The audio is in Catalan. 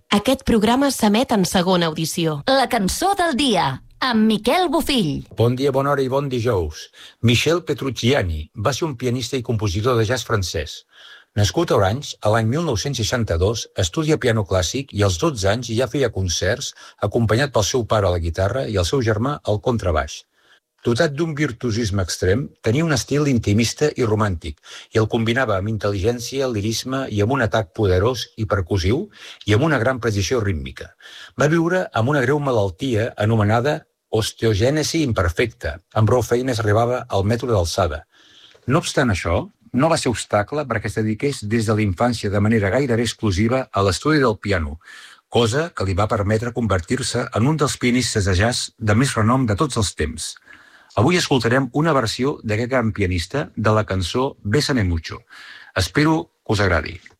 Aquest programa s'emet en segona audició. La cançó del dia, amb Miquel Bofill. Bon dia, bona hora i bon dijous. Michel Petrucciani va ser un pianista i compositor de jazz francès. Nascut a Orange, a l'any 1962, estudia piano clàssic i als 12 anys ja feia concerts, acompanyat pel seu pare a la guitarra i el seu germà al contrabaix. Dotat d'un virtuosisme extrem, tenia un estil intimista i romàntic i el combinava amb intel·ligència, lirisme i amb un atac poderós i percussiu i amb una gran precisió rítmica. Va viure amb una greu malaltia anomenada osteogènesi imperfecta, amb prou feines arribava al metre d'alçada. No obstant això, no va ser obstacle perquè es dediqués des de la infància de manera gairebé exclusiva a l'estudi del piano, cosa que li va permetre convertir-se en un dels pianistes de jazz de més renom de tots els temps. Avui escoltarem una versió d'aquest gran pianista de la cançó Bésame Mucho. Espero que us agradi.